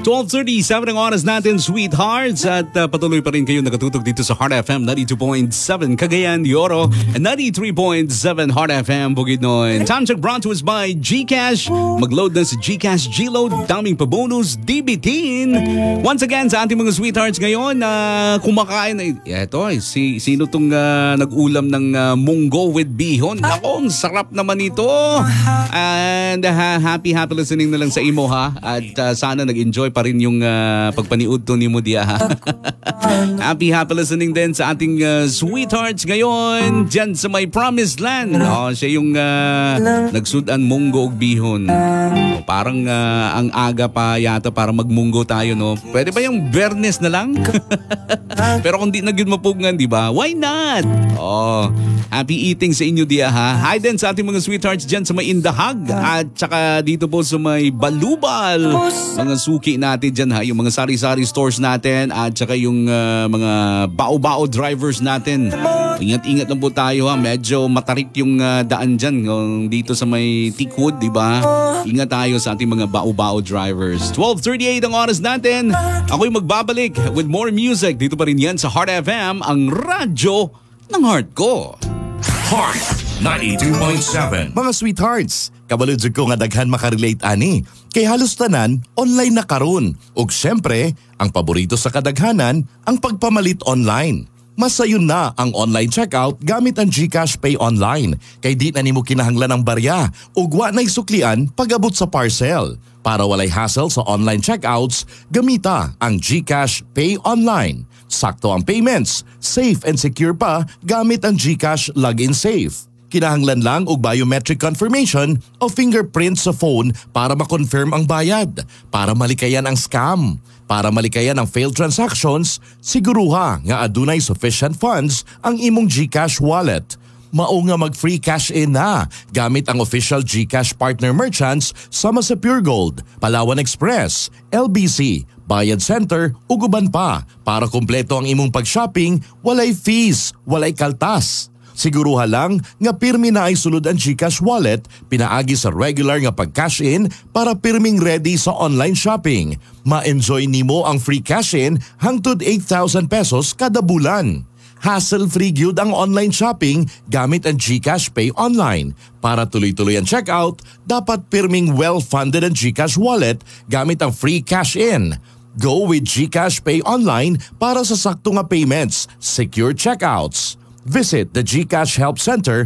12:37 ang oras natin, sweethearts. At patuloy pa rin kayo nakatutok dito sa Heart FM 92.7 Cagayan de Oro and 93.7 Heart FM Bukidnon. Time check brought to us by GCash. Mag-load na sa GCash G-Load. Daming pa-bonus, DB10. Once again, sa ating mga sweethearts ngayon, kumakain. Ito, sino tong nag-ulam ng munggo with bihon? Ako, ang sarap naman ito. And happy listening na lang sa imo ha. At sana nag-enjoy pa rin yung pagpaniud to ni Mudia ha. Happy listening din sa ating sweethearts ngayon dyan sa may promised land. Siya yung nagsudan munggo og bihon. Parang ang aga pa yata para magmunggo tayo, no? Pwede ba yung Bernes na lang? Pero kung di na yun mapugngan, di ba? Why not? Happy eating sa inyo diya ha. Hi din sa ating mga sweethearts dyan sa may Indahag at saka dito po sa may Balubal. Mga suki natin dyan ha, yung mga sari-sari stores natin at saka yung mga bao-bao drivers natin. Ingat-ingat lang po tayo ha, medyo matarik yung daan dyan dito sa may Teakwood, di ba? Ingat tayo sa ating mga bao-bao drivers. 12:38 ang oras natin. Ako'y magbabalik with more music. Dito pa rin yan sa Heart FM, ang radyo ng heart ko. Heart 92.7. Mga sweethearts, kabaludjud ko nga daghan makarelate ani. Kay halos tanan, online na karon. Ug syempre, ang paborito sa kadaghanan, ang pagpamalit online. Masayon na ang online checkout gamit ang GCash Pay Online. Kay di na nimo kinahanglan ang barya ug wa nay suklian pag-abot sa parcel. Para walay hassle sa online checkouts, gamita ang GCash Pay Online. Sakto ang payments, safe and secure pa gamit ang GCash Login Safe. Kinahanglan lang og biometric confirmation o fingerprint sa phone para ma-confirm ang bayad, para malikayan ang scam, para malikayan ang failed transactions, siguruha nga adunay sufficient funds ang imong GCash wallet. Mao nga mag-free cash in na gamit ang official GCash partner merchants sama sa Pure Gold, Palawan Express, LBC, Bayad Center ug uban pa para kumpleto ang imong pag-shopping, walay fees, walay kaltas. Siguruha lang nga pirmi na ay sulod ang GCash wallet, pinaagi sa regular nga pag-cash in para pirming ready sa online shopping. Ma-enjoy nimo ang free cash in hangtod 8,000 pesos kada bulan. Hassle-free gyud ang online shopping gamit ang GCash Pay Online. Para tuloy-tuloy ang checkout, dapat pirming well-funded ang GCash wallet gamit ang free cash in. Go with GCash Pay Online para sa sakto nga payments, secure checkouts. Visit the GCash Help Center